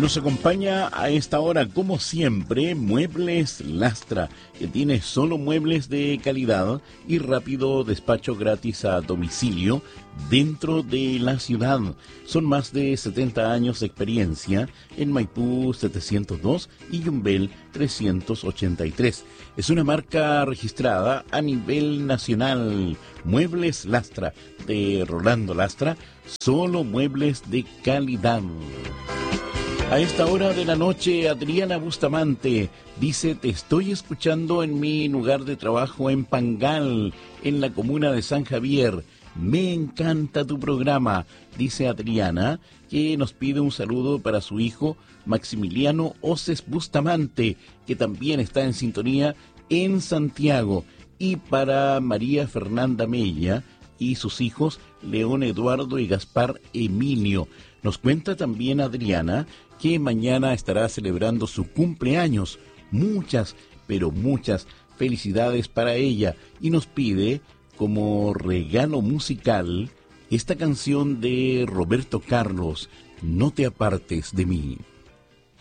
Nos acompaña a esta hora, como siempre, Muebles Lastra, que tiene solo muebles de calidad y rápido despacho gratis a domicilio dentro de la ciudad. Son más de 70 años de experiencia en Maipú 702 y Yumbel 383. Es una marca registrada a nivel nacional. Muebles Lastra, de Rolando Lastra, solo muebles de calidad. A esta hora de la noche, Adriana Bustamante dice: te estoy escuchando en mi lugar de trabajo en Pangal, en la comuna de San Javier. Me encanta tu programa, dice Adriana, que nos pide un saludo para su hijo Maximiliano Oces Bustamante, que también está en sintonía en Santiago, y para María Fernanda Mella y sus hijos León Eduardo y Gaspar Emilio. Nos cuenta también Adriana que mañana estará celebrando su cumpleaños. Muchas, pero muchas felicidades para ella, y nos pide como regalo musical esta canción de Roberto Carlos, No te apartes de mí.